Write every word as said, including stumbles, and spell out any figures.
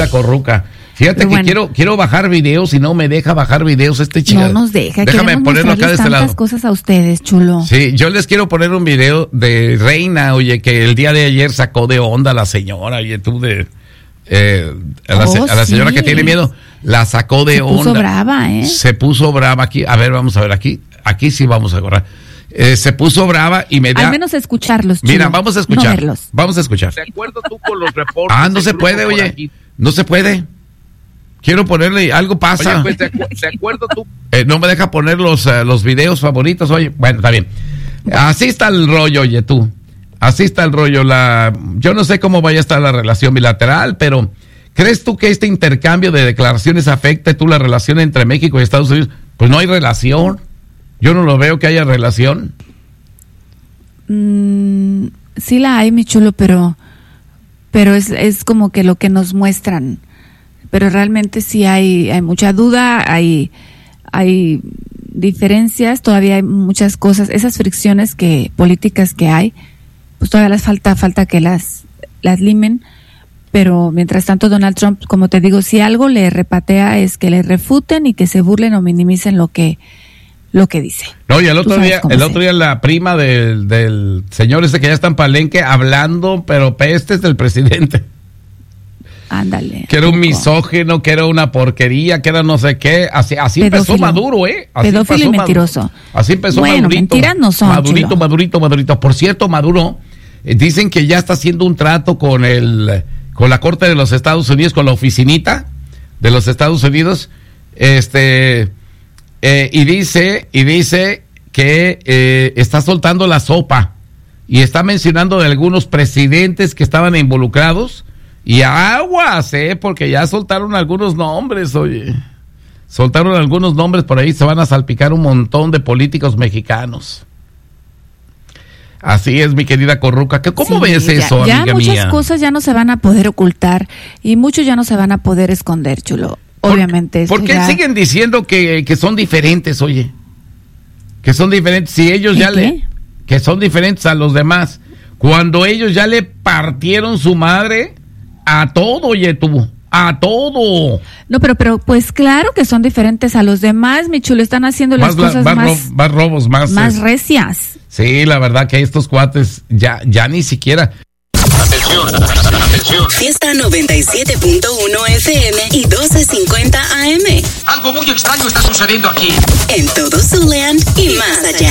querida Corruca. Fíjate Pero que bueno, quiero quiero bajar videos y no me deja bajar videos este chico. No nos deja. Déjame ponerlo acá de este lado. Tantas cosas a ustedes, chulo. Sí, yo les quiero poner un video de Reina, oye, que el día de ayer sacó de onda a la señora, oye, tú de eh, a, la, oh, a la señora sí. que tiene miedo, la sacó de Se onda. Se puso brava, ¿eh? Se puso brava aquí. A ver, vamos a ver aquí. Aquí sí vamos a correr. Eh, se puso brava y me da... Al menos escucharlos, chulo. Mira, vamos a escuchar. No verlos. Vamos a escuchar. ¿De acuerdo tú con los reportes? Ah, no se puede, oye. Aquí. No se puede. Quiero ponerle, algo pasa. Oye, pues, ¿de, acu- ¿de acuerdo tú? Eh, no me deja poner los, uh, los videos favoritos, oye. Bueno, está bien. Así está el rollo, oye, tú. Así está el rollo. La, yo no sé cómo vaya a estar la relación bilateral, pero ¿crees tú que este intercambio de declaraciones afecte tú la relación entre México y Estados Unidos? Pues no hay relación. Yo no lo veo que haya relación. Mm, sí la hay, mi chulo, pero, pero es, es como que lo que nos muestran. Pero realmente sí hay, hay mucha duda, hay, hay diferencias, todavía hay muchas cosas, esas fricciones que, políticas que hay, pues todavía les falta, falta que las, las limen, pero mientras tanto Donald Trump, como te digo, si algo le repatea es que le refuten y que se burlen o minimicen lo que, lo que dice. No, y el otro día, el otro día la prima del, del señor ese que ya está en Palenque hablando, pero pestes del presidente. Ándale. Que era un misógino, que era una porquería, que era no sé qué. Así, así empezó Maduro, ¿eh? Así pedófilo y mentiroso. Maduro. Así empezó bueno, Madurito. Mentiras no son, Madurito, chulo. Madurito, Madurito. Por cierto, Maduro, eh, dicen que ya está haciendo un trato con el, con la Corte de los Estados Unidos, con la oficinita de los Estados Unidos, este, eh, y dice, y dice que eh, está soltando la sopa y está mencionando de algunos presidentes que estaban involucrados. Y aguas, eh, porque ya soltaron algunos nombres, oye. Soltaron algunos nombres por ahí, se van a salpicar un montón de políticos mexicanos. Así es, mi querida Corruca. ¿Cómo sí, ves ya, eso, ya amiga muchas mía? cosas ya no se van a poder ocultar y muchos ya no se van a poder esconder, chulo. Obviamente. ¿Por, ¿por qué ya... siguen diciendo que, que son diferentes, oye? Que son diferentes, si ellos ya qué? le... Que son diferentes a los demás. Cuando ellos ya le partieron su madre... A todo, oye, tú, a todo. No, pero, pero, pues claro que son diferentes a los demás, mi chulo, están haciendo las más, cosas más, más, ro- más robos, más, más es, recias. Sí, la verdad que estos cuates ya, ya ni siquiera. Atención, atención. Fiesta noventa y siete punto uno F M y doce cincuenta A M. Algo muy extraño está sucediendo aquí. En todo Zulian y más allá.